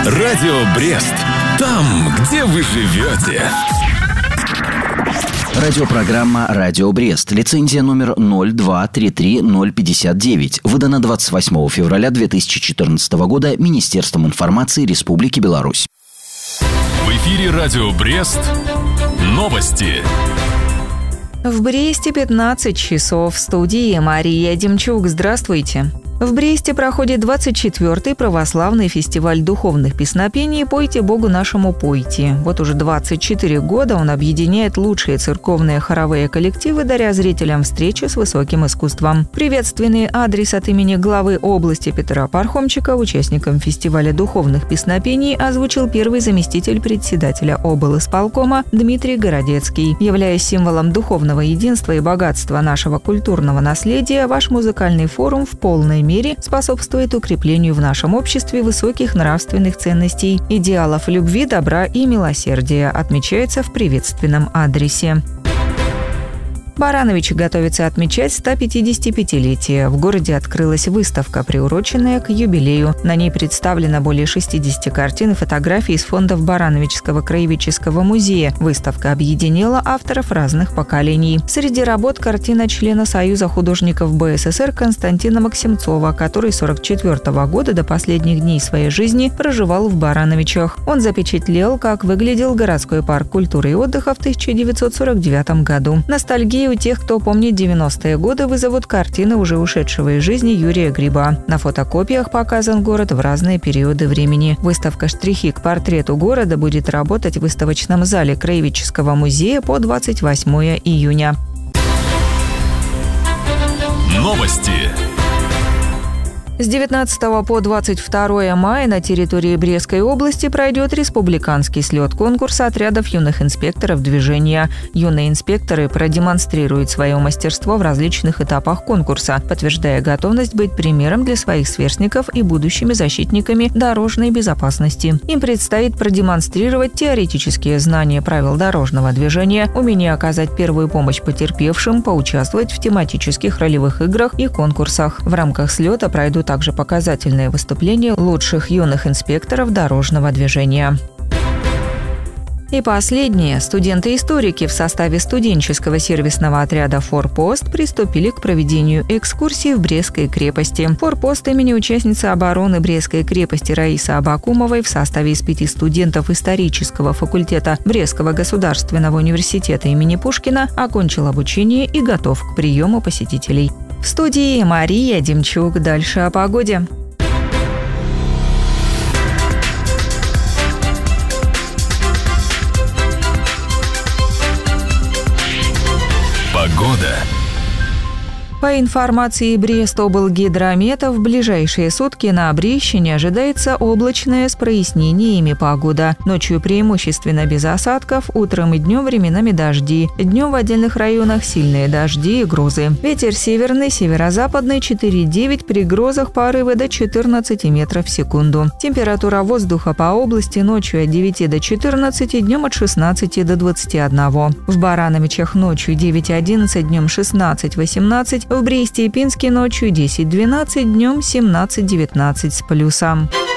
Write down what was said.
Радио Брест. Там, где вы живете. Радиопрограмма «Радио Брест». Лицензия номер 0233059. Выдана 28 февраля 2014 года Министерством информации Республики Беларусь. В эфире «Радио Брест». Новости. В Бресте 15 часов. В студии Мария Демчук. Здравствуйте. В Бресте проходит 24-й православный фестиваль духовных песнопений «Пойте Богу нашему, пойте». Вот уже 24 года он объединяет лучшие церковные хоровые коллективы, даря зрителям встречи с высоким искусством. Приветственный адрес от имени главы области Петра Пархомчика участникам фестиваля духовных песнопений озвучил первый заместитель председателя облисполкома Дмитрий Городецкий. Являясь символом духовного единства и богатства нашего культурного наследия, ваш музыкальный форум в полной мере способствует укреплению в нашем обществе высоких нравственных ценностей, идеалов любви, добра и милосердия, отмечается в приветственном адресе. Барановичи готовится отмечать 155-летие. В городе открылась выставка, приуроченная к юбилею. На ней представлено более 60 картин и фотографий из фондов Барановичского краеведческого музея. Выставка объединила авторов разных поколений. Среди работ картина члена Союза художников БССР Константина Максимцова, который с 1944 года до последних дней своей жизни проживал в Барановичах. Он запечатлел, как выглядел городской парк культуры и отдыха в 1949 году. Ностальгия у тех, кто помнит 90-е годы, вызовут картины уже ушедшего из жизни Юрия Гриба. На фотокопиях показан город в разные периоды времени. Выставка «Штрихи к портрету города» будет работать в выставочном зале Краеведческого музея по 28 июня. Новости. С 19 по 22 мая на территории Брестской области пройдет республиканский слет конкурса отрядов юных инспекторов движения. Юные инспекторы продемонстрируют свое мастерство в различных этапах конкурса, подтверждая готовность быть примером для своих сверстников и будущими защитниками дорожной безопасности. Им предстоит продемонстрировать теоретические знания правил дорожного движения, умение оказать первую помощь потерпевшим, поучаствовать в тематических ролевых играх и конкурсах. В рамках слета пройдут также показательные выступления лучших юных инспекторов дорожного движения. И последнее. Студенты-историки в составе студенческого сервисного отряда «Форпост» приступили к проведению экскурсии в Брестской крепости. «Форпост» имени участницы обороны Брестской крепости Раисы Абакумовой в составе из 5 студентов исторического факультета Брестского государственного университета имени Пушкина окончил обучение и готов к приему посетителей. В студии Мария Демчук. Дальше о погоде. Погода. По информации Брестоблгидромета, в ближайшие сутки на Брещине ожидается облачная с прояснениями погода. Ночью преимущественно без осадков, утром и днем временами дожди. Днем в отдельных районах сильные дожди и грозы. Ветер северный, северо-западный 4,9, при грозах порывы до 14 метров в секунду. Температура воздуха по области ночью от 9 до 14, днем от 16 до 21. В Барановичах ночью 9-11, днем 16-18, в Бресте и Пинске ночью 10-12, днем 17-19 с плюсом.